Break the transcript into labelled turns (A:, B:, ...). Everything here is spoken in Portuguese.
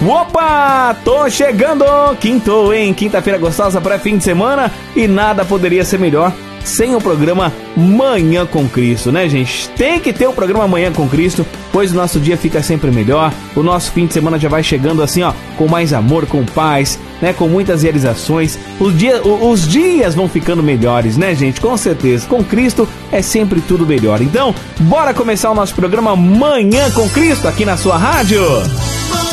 A: Opa, tô chegando! Quintou, hein? Quinta-feira gostosa para fim de semana e nada poderia ser melhor sem o programa Manhã com Cristo, né, gente? Tem que ter o programa Manhã com Cristo, pois o nosso dia fica sempre melhor, o nosso fim de semana já vai chegando assim, ó, com mais amor, com paz, né, com muitas realizações. Os dias vão ficando melhores, né, gente? Com certeza, com Cristo é sempre tudo melhor. Então, bora começar o nosso programa Manhã com Cristo aqui na sua rádio.